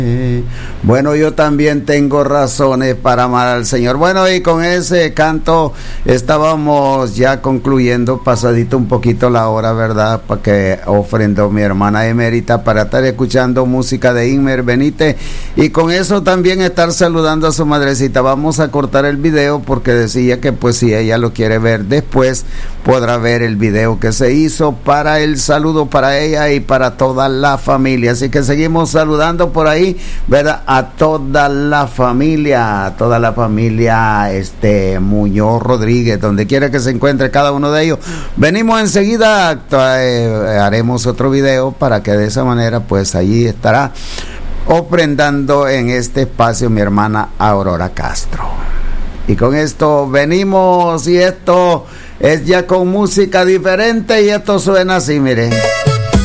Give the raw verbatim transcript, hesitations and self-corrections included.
Bueno, yo también tengo razones para amar al Señor. Bueno, y con ese canto estábamos ya concluyendo, pasadito un poquito la hora, ¿verdad? Para que ofrendó mi hermana emérita para estar escuchando música de Inmer Benítez y con eso también estar saludando a su madrecita. Vamos a cortar el video porque decía que pues si ella lo quiere ver después, podrá ver el video que se hizo para el saludo para ella y para toda la familia. Así que seguimos saludando por ahí, ¿verdad? A toda la familia, a toda la familia este Muñoz Rodríguez, donde quiera que se encuentre cada uno de ellos. Venimos enseguida, eh, haremos otro video para que de esa manera pues allí estará ofrendando en este espacio mi hermana Aurora Castro. Y con esto venimos y esto es ya con música diferente y esto suena así, miren.